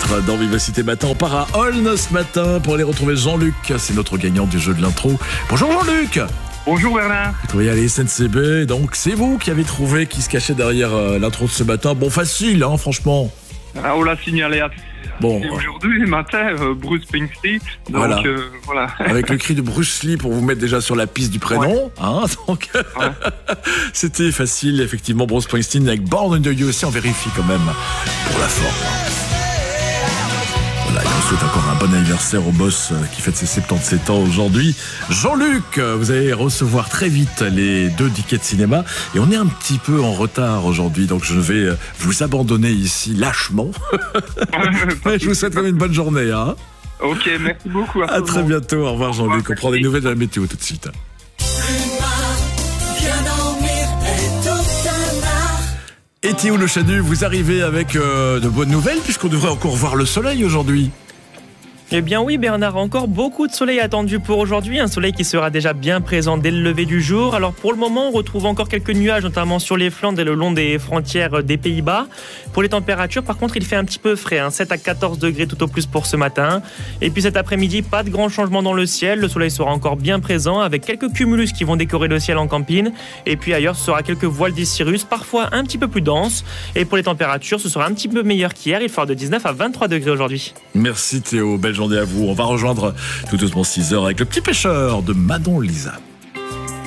titres dans Vivacité Matin. On part à Aulne ce matin pour aller retrouver Jean-Luc. C'est notre gagnant du jeu de l'intro. Bonjour Jean-Luc. Bonjour Bernard. Vous travaillez à la SNCB, donc c'est vous qui avez trouvé qui se cachait derrière l'intro de ce matin. Bon, facile, hein, franchement. Ah, on l'a signalé à... Bon. Et aujourd'hui, matin, Bruce Springsteen. Donc, voilà. Avec le cri de Bruce Lee pour vous mettre déjà sur la piste du prénom. Ouais. Hein, donc, ouais. C'était facile, effectivement. Bruce Springsteen avec Born in the USA. On vérifie quand même pour la forme. Voilà, et on souhaite encore un bon anniversaire au boss qui fête ses 77 ans aujourd'hui. Jean-Luc, vous allez recevoir très vite les 2 tickets de cinéma. Et on est un petit peu en retard aujourd'hui, donc je vais vous abandonner ici lâchement. Je vous souhaite quand même une bonne journée. Hein. Ok, merci beaucoup. À très bientôt. Au revoir Jean-Luc. On prend des nouvelles de la météo tout de suite. Et Théo Le Chanu, vous arrivez avec de bonnes nouvelles puisqu'on devrait encore voir le soleil aujourd'hui. Eh bien oui Bernard, encore beaucoup de soleil attendu pour aujourd'hui, un soleil qui sera déjà bien présent dès le lever du jour. Alors pour le moment, on retrouve encore quelques nuages, notamment sur les Flandres et le long des frontières des Pays-Bas. Pour les températures, par contre, il fait un petit peu frais, 7 à 14 degrés tout au plus pour ce matin. Et puis cet après-midi, pas de grands changements dans le ciel, le soleil sera encore bien présent avec quelques cumulus qui vont décorer le ciel en campine. Et puis ailleurs, ce sera quelques voiles d'Icirrus, parfois un petit peu plus denses. Et pour les températures, ce sera un petit peu meilleur qu'hier, il fera de 19 à 23 degrés aujourd'hui. Merci Théo, belle journée à vous. On va rejoindre tout doucement 6h avec le petit pêcheur de Madon Lisa.